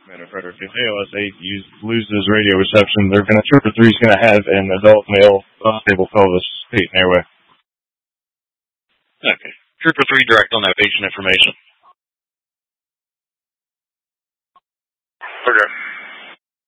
Matter of fact, if ALS 8 loses radio reception, Trooper 3 is going to have an adult male unstable pelvis, pate, and airway. Okay. Trooper 3, direct on that patient information. Okay.